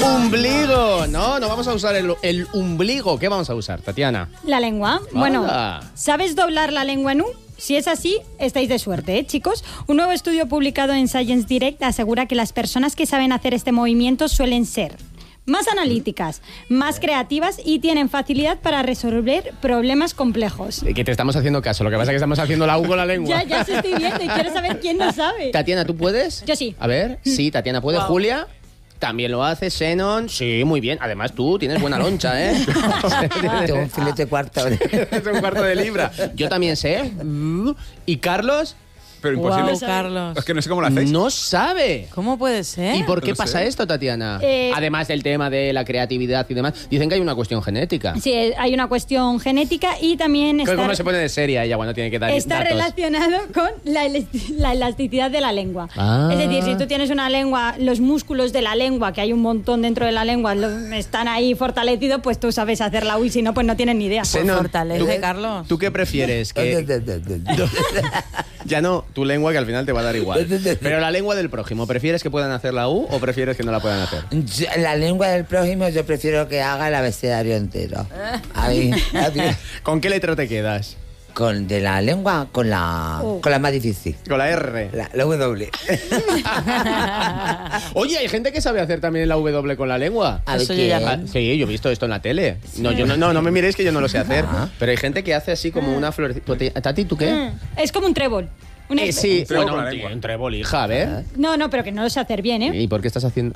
Umbligo. No vamos a usar el umbligo. ¿Qué vamos a usar, Tatiana? La lengua. Bueno, ¿sabes doblar la lengua en U? Si es así, estáis de suerte, ¿eh, chicos? Un nuevo estudio publicado en Science Direct asegura que las personas que saben hacer este movimiento suelen ser más analíticas, más creativas y tienen facilidad para resolver problemas complejos. Que te estamos haciendo caso, lo que pasa es que estamos haciendo la U con la lengua. Ya se estoy viendo y quiero saber quién lo sabe. Tatiana, ¿tú puedes? Yo sí. A ver, sí, Tatiana puede. Wow. Julia también lo hace. Xenon, sí, muy bien. Además, tú tienes buena loncha, ¿eh? Tengo un filete cuarto. Es un cuarto de libra. Yo también sé. ¿Y Carlos? Pero imposible. Wow, Carlos. Es que no sé cómo lo hacéis. No sabe. ¿Cómo puede ser? ¿Y por qué pasa esto, Tatiana? Además del tema de la creatividad y demás, dicen que hay una cuestión genética. Sí, hay una cuestión genética y también está... ¿Cómo se pone de seria ella cuando tiene que dar Está datos? relacionado con la elasticidad de la lengua. Es decir, si tú tienes una lengua, los músculos de la lengua, que hay un montón dentro de la lengua, están ahí fortalecidos, pues tú sabes hacer la U y si no, pues no tienes ni idea. Pues fortalece, Carlos. ¿Tú qué prefieres? Ya no, tu lengua que al final te va a dar igual. Pero la lengua del prójimo, ¿prefieres que puedan hacer la U o prefieres que no la puedan hacer? La lengua del prójimo yo prefiero que haga el abecedario entero. Ahí. ¿Con qué letra te quedas? De la lengua, con la más difícil. Con la R. La W. Oye, hay gente que sabe hacer también la W con la lengua. Sí, yo he visto esto en la tele. No me miréis que yo no lo sé hacer. Pero hay gente que hace así como una florecita. Tati, ¿tú qué? Es como un trébol. Sí, bueno, un trébol, hija, a ver. No, pero que no lo sé hacer bien, ¿eh? ¿Y por qué estás haciendo?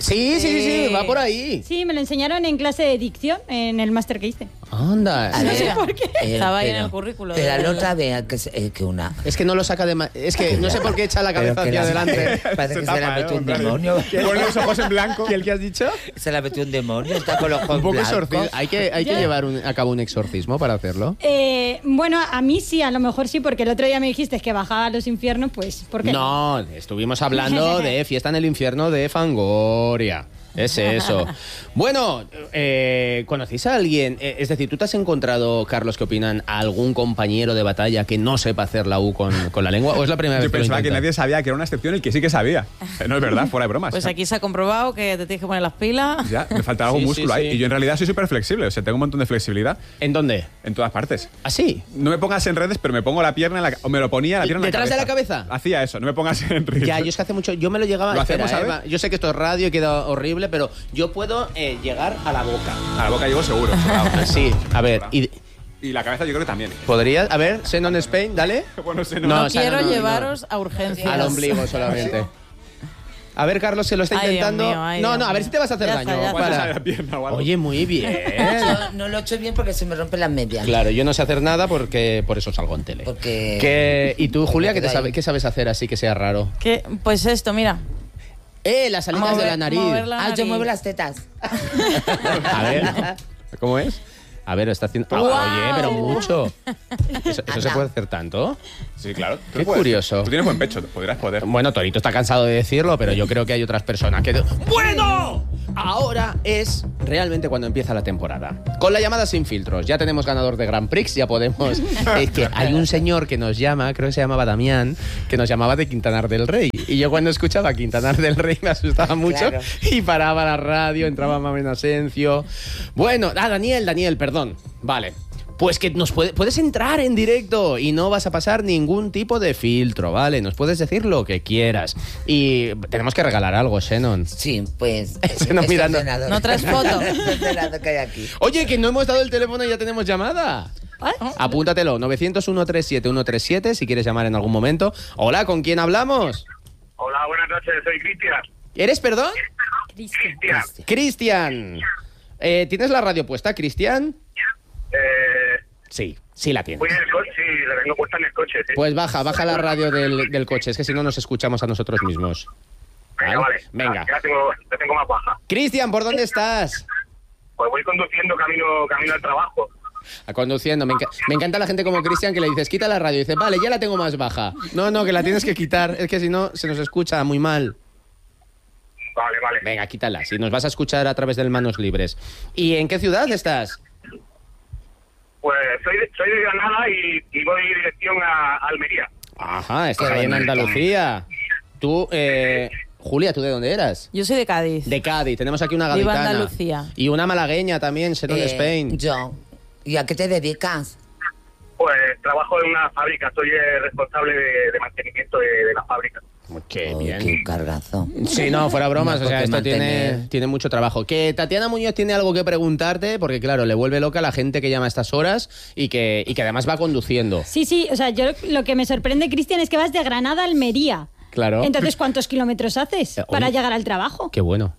Sí, va por ahí. Sí, me lo enseñaron en clase de dicción, en el máster que hice. Anda. No sé por qué. Estaba ahí en el currículo. Pero la otra vea que una... Es que no lo saca de... Es que no sé por qué echa la cabeza hacia adelante. Parece que se la metió un demonio. Con los ojos en blanco. ¿Y el que has dicho? Se la metió un demonio, está con los ojos un poco blancos. Hay que llevar a cabo un exorcismo para hacerlo. Bueno, a mí sí, a lo mejor sí, porque el otro día me dijiste que bajaba a los infiernos, pues, ¿por qué? No, estuvimos hablando de Fiesta en el Infierno de Fangoria. Es eso. Bueno, ¿conocéis a alguien? Es decir, ¿tú te has encontrado, Carlos, qué opinan, a algún compañero de batalla que no sepa hacer la U con la lengua? ¿O es la primera vez que lo pensaba que intenta? nadie sabía, que era una excepción el que sí que sabía. No es verdad, fuera de bromas. Pues aquí se ha comprobado que te tienes que poner las pilas. Ya, me falta algún músculo ahí. Y yo en realidad soy súper flexible, o sea, tengo un montón de flexibilidad. ¿En dónde? En todas partes. ¿Ah, sí? No me pongas en redes, pero me pongo la pierna o me lo ponía la pierna en la cabeza. ¿Detrás de la cabeza? Hacía eso, no me pongas en redes. Ya, yo es que hace mucho... Yo me lo llegaba... ¿Lo hacemos, yo sé que esto es radio y queda horrible, pero yo puedo llegar a la boca. A la boca llego seguro. Sí, a ver... Y la cabeza yo creo que también. ¿Podrías? A ver, Xenon Spain, dale. Bueno, no quiero llevaros a urgencias. Al ombligo solamente. A ver, Carlos, se lo está intentando. No, a ver si te vas a hacer daño. Oye, muy bien. Yo no lo he hecho bien porque se me rompen las medias. Claro, yo no sé hacer nada porque por eso salgo en tele. ¿Y tú, Julia, qué sabes hacer así que sea raro? Pues esto, mira. Las salidas de la nariz. Yo muevo las tetas. A ver, ¿cómo es? A ver, está haciendo... ¡Wow! Oye, pero mucho. ¿Eso se puede hacer tanto? Sí, claro. Qué curioso. Tú tienes buen pecho, podrás poder. Bueno, Torito está cansado de decirlo, pero yo creo que hay otras personas que... ¡Bueno! Ahora es realmente cuando empieza la temporada. Con la llamada sin filtros. Ya tenemos ganador de Grand Prix, ya podemos... Es que hay un señor que nos llama, creo que se llamaba Damián, que nos llamaba de Quintanar del Rey. Y yo cuando escuchaba Quintanar del Rey me asustaba mucho. Claro. Y paraba la radio, entraba Mamen Asencio. Bueno, Daniel, perdón. Vale. Pues que nos puedes entrar en directo y no vas a pasar ningún tipo de filtro, ¿vale? Nos puedes decir lo que quieras. Y tenemos que regalar algo, Xenon. Sí, pues... Xenon mirando. No traes foto. Que hay aquí. Oye, que no hemos dado el teléfono y ya tenemos llamada. Apúntatelo, 901-37-137, si quieres llamar en algún momento. Hola, ¿con quién hablamos? Hola, buenas noches, soy Cristian. ¿Eres, perdón? Cristian. ¿Tienes la radio puesta, Cristian? Sí la tienes. Voy en el coche, sí, la tengo puesta en el coche. Sí. Pues baja la radio del coche, es que si no nos escuchamos a nosotros mismos. Vale. Venga. Ya la tengo más baja. Cristian, ¿por dónde estás? Pues voy conduciendo camino al trabajo. Conduciendo. Me encanta la gente como Cristian que le dices, quita la radio. Y dice, vale, ya la tengo más baja. No, que la tienes que quitar. Es que si no, se nos escucha muy mal. Vale. Venga, quítala. Si nos vas a escuchar a través del Manos Libres. ¿Y en qué ciudad estás? Pues soy de Granada y voy dirección a Almería. Ajá, estás ahí en Andalucía. Tú, Julia, ¿tú de dónde eras? Yo soy de Cádiz. De Cádiz. Tenemos aquí una Viva gaditana. Andalucía. Y una malagueña también, Sharon Spain. Yo. ¿Y a qué te dedicas? Pues trabajo en una fábrica, soy el responsable de mantenimiento de la fábrica. Qué Uy, bien. qué cargazo. Sí, no, fuera bromas, No, o sea, porque esto mantener- tiene mucho trabajo. Que Tatiana Muñoz tiene algo que preguntarte, porque claro, le vuelve loca a la gente que llama a estas horas y que además va conduciendo. Sí, o sea, yo lo que me sorprende, Cristian, es que vas de Granada a Almería. Claro. Entonces, ¿cuántos kilómetros haces para oye. llegar al trabajo? Qué bueno.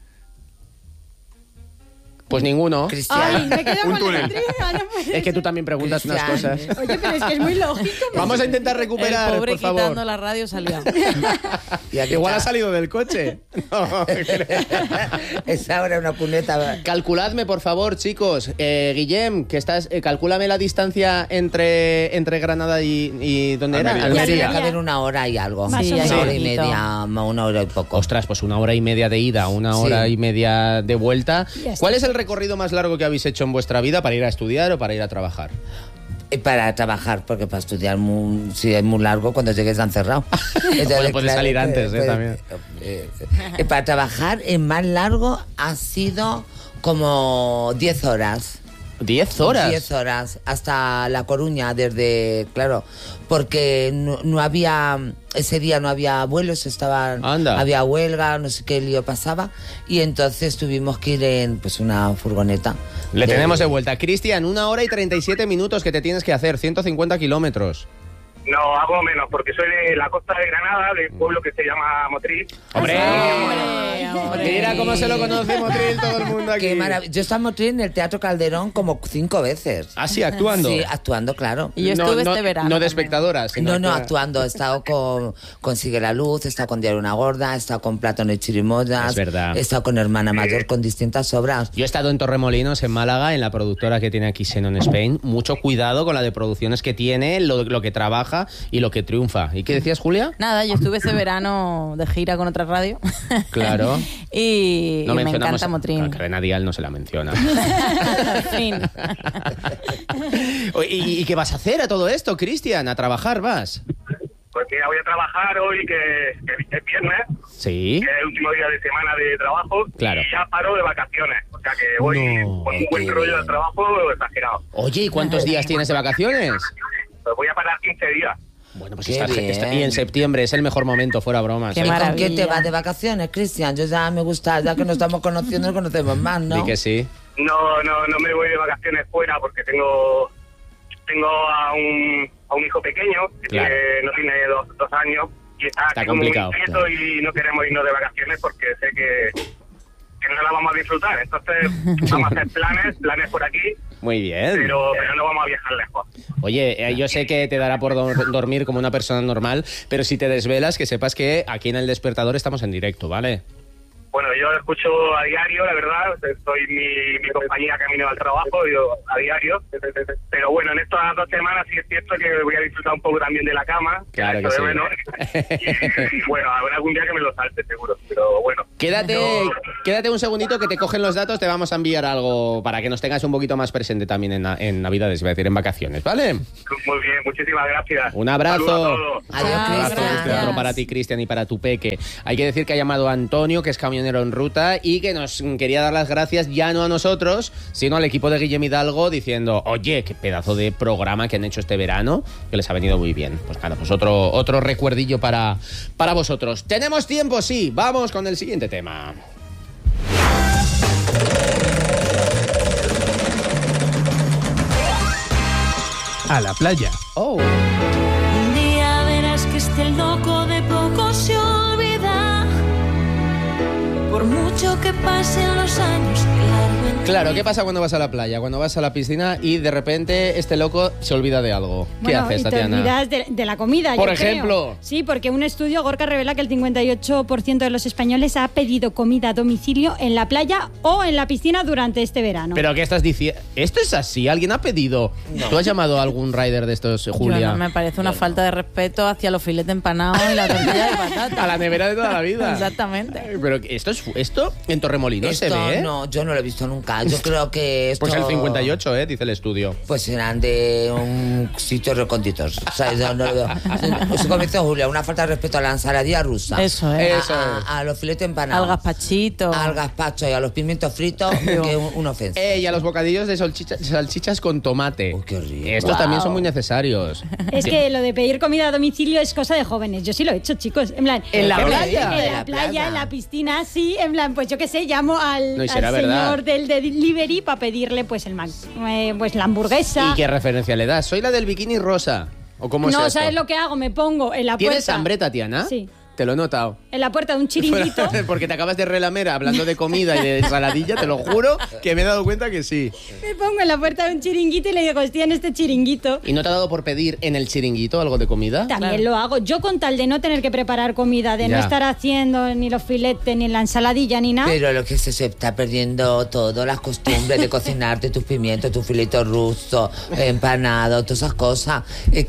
Pues ninguno. Cristian. Ay, me quedo Un con túnel. la intriga, no puede Es que tú ser. también preguntas unas Cristian. cosas. Oye, pero es que es muy lógico. Vamos a intentar recuperar, El pobre por favor. quitando la radio salía. Y aquí Igual ha está. salido del coche. No, Es ahora una puneta. calculadme, por favor, chicos. Guillem, que estás, calcúlame la distancia entre Granada y ¿dónde era? Almería. Tiene Almería. que haber una hora y algo. Más Sí, o Una menos. hora y poquito. media, una hora y poco. Ostras, pues 1 hora y media de ida, 1 hora Sí. y media de vuelta. Ya está. ¿Cuál es el recorrido más largo que habéis hecho en vuestra vida para ir a estudiar o para ir a trabajar? Para trabajar, porque para estudiar si es muy largo, cuando llegues han cerrado. Entonces, Bueno, puede salir antes, también. Para trabajar, el más largo ha sido como 10 horas. 10 horas. 10 horas, hasta La Coruña, claro, porque no había, ese día no había vuelos, Anda. había huelga, no sé qué lío pasaba, y entonces tuvimos que ir en pues una furgoneta. Le tenemos de vuelta. Cristian, 1 hora y 37 minutos que te tienes que hacer, 150 kilómetros. No, hago menos, porque soy de la costa de Granada, de un pueblo que se llama Motril. ¡Hombre! Hombre. Mira cómo se lo conoce Motril todo el mundo aquí. Qué maravilla. Yo estaba en el Teatro Calderón como 5 veces. Ah, sí, actuando. Sí, actuando, claro. Y yo estuve no, este verano. No de también. espectadora, sino No, actua- actuando. He estado con Sigue la Luz, he estado con Diario Una Gorda, he estado con Platón y Chirimoyas. Es verdad. He estado con Hermana Mayor, con distintas obras. Yo he estado en Torremolinos, en Málaga, en la productora que tiene aquí Xenon Spain. Mucho cuidado con la de producciones que tiene, lo que trabaja y lo que triunfa. ¿Y qué decías, Julia? Nada, yo estuve ese verano de gira con otra radio. Claro. y No me mencionamos encanta Motril. a Cadena Dial, no se la menciona. En fin. ¿Y qué vas a hacer a todo esto, Cristian? ¿A trabajar vas? Pues mira, voy a trabajar hoy, que es viernes, Sí. que es el último día de semana de trabajo, Claro. y ya paro de vacaciones. O sea que voy No. con un buen Qué rollo de bien. trabajo exagerado. Oye, ¿y cuántos días tienes de vacaciones? Pues voy a parar 15 días. Bueno, pues Qué bien. y en septiembre es el mejor momento, fuera bromas. Qué ¿eh? ¿Y con maravilla. quién te vas de vacaciones, Cristian? Yo ya me gusta, ya que nos estamos conociendo, nos conocemos más, ¿no? Di que sí. No me voy de vacaciones fuera porque tengo a un hijo pequeño que Claro. no tiene dos años y está Está aquí como complicado, muy inquieto claro. y no queremos irnos de vacaciones porque sé que no la vamos a disfrutar. Entonces vamos a hacer planes por aquí, Muy bien. pero no vamos a viajar lejos. Oye, yo sé que te dará por dormir como una persona normal, pero si te desvelas, que sepas que aquí en El Despertador estamos en directo, ¿vale? Bueno, yo lo escucho a diario, la verdad. Soy mi compañía camino al trabajo, yo a diario. Pero bueno, en estas 2 semanas sí es cierto que voy a disfrutar un poco también de la cama. Claro echo que de sí. menos. Y bueno, habrá algún día que me lo salte, seguro. Pero bueno. Quédate un segundito que te cogen los datos, te vamos a enviar algo para que nos tengas un poquito más presente también en Navidades, iba a decir, en vacaciones, ¿vale? Muy bien, muchísimas gracias. Un abrazo. Saludos a todos. Adiós, Un abrazo Cristian. desde otro para ti, Cristian, y para tu peque. Hay que decir que ha llamado a Antonio, que es camionero en ruta, y que nos quería dar las gracias ya no a nosotros, sino al equipo de Guillem Hidalgo, diciendo, oye, qué pedazo de programa que han hecho este verano, que les ha venido muy bien. Pues nada, pues otro recuerdillo para vosotros. ¿Tenemos tiempo? Sí. Vamos con el siguiente tema. A la playa. Oh. Un día verás que este loco de poco se olvida. Por mucho que pasen los años, claro. Claro, ¿qué pasa cuando vas a la playa? Cuando vas a la piscina y de repente este loco se olvida de algo. ¿Qué Bueno, haces, y te Tatiana? olvidas de la comida, Por yo creo. ejemplo. Sí, porque un estudio, Gorka, revela que el 58% de los españoles ha pedido comida a domicilio en la playa o en la piscina durante este verano. ¿Pero qué estás diciendo? ¿Esto es así? ¿Alguien ha pedido? ¿Tú has llamado a algún rider de estos, Julia? Yo no, me parece una falta de respeto hacia los filetes empanados y la tortilla de patata. A la nevera de toda la vida. Exactamente. Pero esto esto en Torremolinos se Esto ve, ¿eh? no, yo no lo he visto nunca. Yo creo que esto... Pues el 58, dice el estudio. Pues serán de un sitio recóndito. O sea, no lo veo. Pues como dice Julia, una falta de respeto a la ensaladilla rusa. Eso es. A los filetes empanados. Al gazpachito. Al gazpacho y a los pimientos fritos, que es una ofensa. Y a los bocadillos de salchichas con tomate. Uy, qué rico. Estos también son muy necesarios. Es que lo de pedir comida a domicilio es cosa de jóvenes. Yo sí lo he hecho, chicos. En plan, ¿En la playa? En la playa, en la piscina, sí. En plan, pues yo qué sé, llamo al, No, y al será verdad. señor del delivery para pedirle pues pues la hamburguesa. ¿Y qué referencia le das? Soy la del bikini rosa. ¿O cómo es No, esto? ¿sabes lo que hago? Me pongo en la puerta. ¿Tienes hambre, Tatiana? Sí. Te lo he notado. En la puerta de un chiringuito. Porque te acabas de relamer hablando de comida y de ensaladilla, te lo juro que me he dado cuenta que sí. Me pongo en la puerta de un chiringuito y le digo, estoy en este chiringuito. ¿Y no te ha dado por pedir en el chiringuito algo de comida? También lo hago. Yo con tal de no tener que preparar comida, de no Ya. estar haciendo ni los filetes, ni la ensaladilla, ni nada. Pero lo que se está perdiendo todo, las costumbres de cocinarte tus pimientos, tus filetos rusos, empanados, todas esas cosas.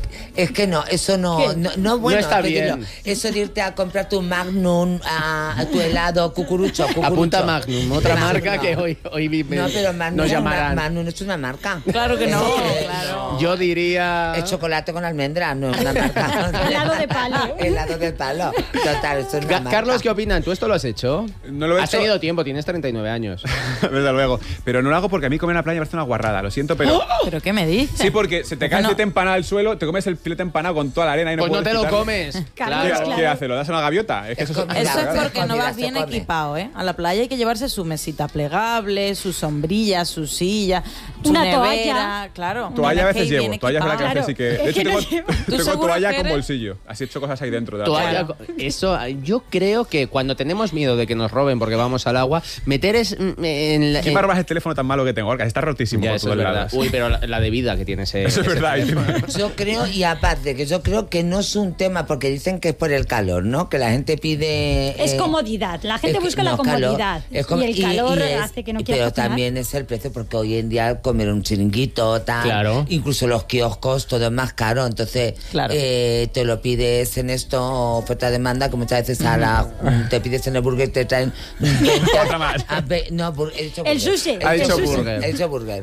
Es que no, eso no bueno. está que bien. Eso de irte a comprar tu Magnum, a tu helado cucurucho. Apunta Magnum, otra marca que hoy No, pero Magnum, nos llamarán. Magnum no es una marca. Claro que no, Es- claro. Yo diría... Es chocolate con almendra, no es una marca. Helado de palo. Helado de palo. Total, eso es una marca. Carlos, ¿qué opinan? ¿Tú esto lo has hecho? No lo he Has hecho. tenido tiempo, tienes 39 años. Desde luego. Pero no lo hago porque a mí comer en la playa me parece una guarrada. Lo siento, pero... ¿Pero qué me dices? Sí, porque se te cae el No. filete empanado al suelo, te comes el filete empanado con toda la arena y no Pues no puedes te lo quitarlo. comes. Carlos, ¿Qué, Claro. ¿Qué hace? ¿Lo das a una gaviota? Es que Es eso comida. Eso es Claro, porque no comida vas se bien come. equipado, ¿eh? A la playa hay que llevarse su mesita plegable, su sombrilla, su silla, su Una nevera, toalla. claro. Toalla a Tienes que veces ir llevo. bien Toalla es verdad que a equipado. veces sí que... Claro. De Es hecho, que no tengo, llevo. ¿Tú tengo seguro toalla que con eres? bolsillo. Así he hecho cosas ahí dentro. De la Toalla, playa. eso, yo creo que cuando tenemos miedo de que nos roben porque vamos al agua, meter es en la... ¿Quién me robas el teléfono tan malo que tengo? Orca, está rotísimo Ya, por eso es todos verdad. lados. Uy, pero la de vida que tiene ese... Eso es ese verdad. teléfono. Yo creo, y aparte, que yo creo que no es un tema, porque dicen que es por el calor, ¿no? Que la gente pide... Es comodidad. La gente es que- busca la no, calor. comodidad. Es como- y el calor es- hace que no quiera Pero cocinar. también es el precio, porque hoy en día comer un chiringuito, tal, Claro. incluso los kioscos, todo es más caro. Entonces, Claro. te lo pides en esto, oferta-demanda, que muchas veces te pides en el burger, te traen 20, Otra más. No, he dicho El burger. sushi. Ha dicho el sushi. burger. He dicho burger.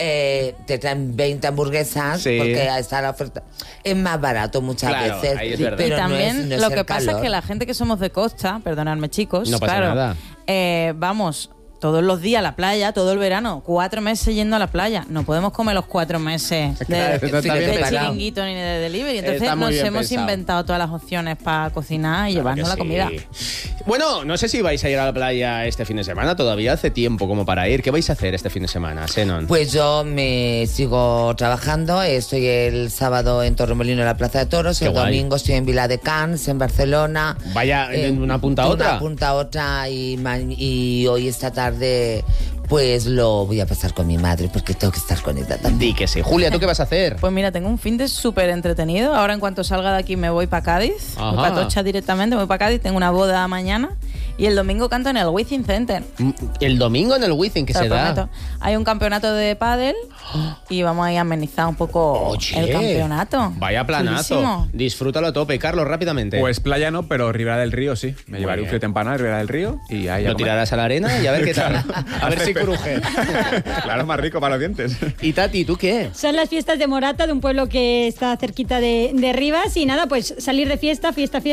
Te traen 20 hamburguesas Sí. porque está la oferta. Es más barato muchas Claro, veces. ahí es verdad. Pero Y también no es lo el que pasa calor. es que la gente que somos de costa, perdonadme chicos, No pasa claro, nada. Vamos todos los días a la playa, todo el verano, 4 meses yendo a la playa. No podemos comer los 4 meses Claro, de, eso está bien de pensado. chiringuito ni de delivery. Entonces Está muy nos bien hemos pensado. inventado todas las opciones para cocinar y llevarnos la Que comida. sí. Bueno, no sé si vais a ir a la playa este fin de semana. Todavía hace tiempo como para ir. ¿Qué vais a hacer este fin de semana, Senon? Pues yo me sigo trabajando. Estoy el sábado en Torremolinos, en la Plaza de Toros. Qué El guay. domingo estoy en Viladecans, en Barcelona. Vaya, de una punta a de otra. Una punta a otra. Y hoy esta tarde pues lo voy a pasar con mi madre porque tengo que estar con ella también. Di que sí. Julia, ¿tú qué vas a hacer? Pues mira, tengo un fin de súper entretenido. Ahora en cuanto salga de aquí me voy para Cádiz. Ajá. Voy para Atocha directamente, me voy para Cádiz. Tengo una boda mañana. Y el domingo canto en el Wizzing Center. El domingo en el Wizzing, que Te se lo da. prometo. Hay un campeonato de pádel y vamos a ir a amenizar un poco Oye, el campeonato. Vaya planazo. Chulísimo. Disfrútalo a tope. Carlos, rápidamente. Pues playa no, pero Ribera del Río sí. Me Muy llevaré un bien. filete empanado a Ribera del Río y ahí a Lo comer. tirarás a la arena y a ver qué tal. A ver si cruje. Claro, más rico para los dientes. Y Tati, ¿tú qué? Son las fiestas de Morata, de un pueblo que está cerquita de Rivas. Y nada, pues salir de fiesta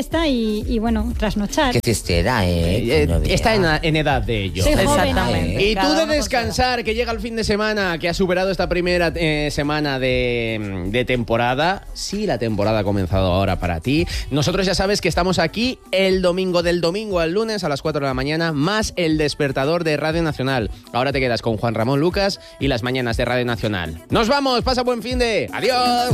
y bueno, trasnochar. Qué fiestera, ¿eh? No Está veas. en edad de ello. Soy joven. Exactamente. Y tú Cada de uno con su descansar, que llega el fin de semana, que ha superado esta primera semana de temporada. Sí, la temporada ha comenzado ahora para ti. Nosotros ya sabes que estamos aquí el domingo, del domingo al lunes a las 4 de la mañana, más el despertador de Radio Nacional. Ahora te quedas con Juan Ramón Lucas y las mañanas de Radio Nacional. ¡Nos vamos! ¡Pasa buen fin de! ¡Adiós!